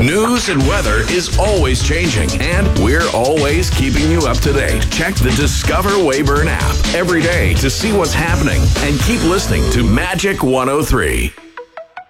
News and weather is always changing, and we're always keeping you up to date. Check the Discover Weyburn app every day to see what's happening and keep listening to Magic 103.